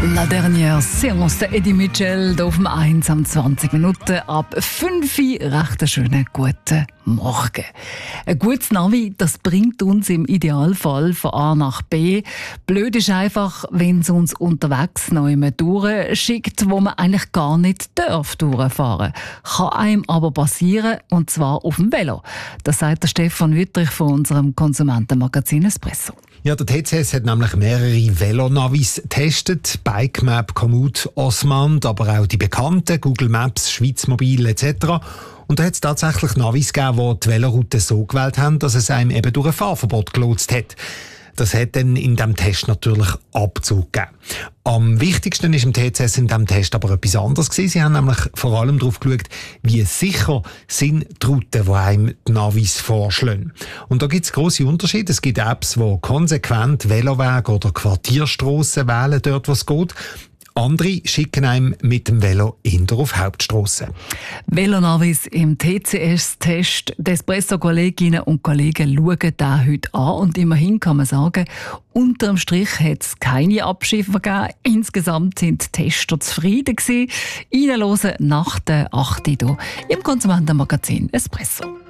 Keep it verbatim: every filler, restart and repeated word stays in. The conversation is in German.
La dernière séance der Eddie Mitchell hier auf dem eins am zwanzig Minuten ab fünf Uhr. Recht einen schönen guten Morgen. Ein gutes Navi, das bringt uns im Idealfall von A nach B. Blöd ist einfach, wenn es uns unterwegs noch immer durchschickt, wo man eigentlich gar nicht darf durchfahren. Kann einem aber passieren, und zwar auf dem Velo. Das sagt der Stefan Wüttrich von unserem Konsumentenmagazin Espresso. Ja, der T C S hat nämlich mehrere Velonavis getestet. Bikemap, Komoot, Osmand, aber auch die bekannten, Google Maps, Schweiz Mobil et cetera. Und da hat es tatsächlich Navis gegeben, die die Veloroute so gewählt haben, dass es einem eben durch ein Fahrverbot gelotst hat. Das hat dann in diesem Test natürlich Abzug gegeben. Am wichtigsten ist im T C S in diesem Test aber etwas anderes gewesen. Sie haben nämlich vor allem darauf geschaut, wie sicher sind die Routen, die einem die Navis vorschlagen. Und da gibt es grosse Unterschiede. Es gibt Apps, die konsequent Velowege oder Quartierstrassen wählen, dort wo es geht. Andere schicken einem mit dem Velo eher auf Hauptstrassen. Velonavis im T C S-Test. Die Espresso-Kolleginnen und Kollegen schauen den heute an. Und immerhin kann man sagen, unterm Strich hat es keine Abschiffer gegeben. Insgesamt sind die Tester zufrieden gewesen. Reinhören nach der acht Uhr hier im Konsumentenmagazin Espresso.